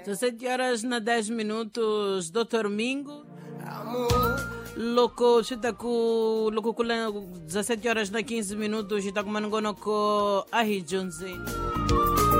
17 horas na 10 minutos, Dr. Mingo. Loko kula 17 horas na 15 minutos, itakumanongonoko ahi Johnson.